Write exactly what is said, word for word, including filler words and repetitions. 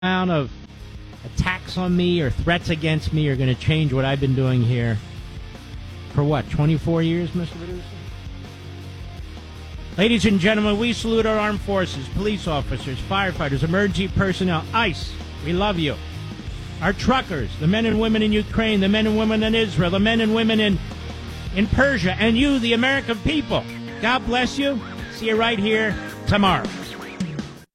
amount of attacks on me or threats against me are going to change what I've been doing here for what, twenty-four years, Mister Producer? Ladies and gentlemen, we salute our armed forces, police officers, firefighters, emergency personnel, ICE. We love you. Our truckers, the men and women in Ukraine, the men and women in Israel, the men and women in, in Persia, and you, the American people. God bless you. See you right here tomorrow.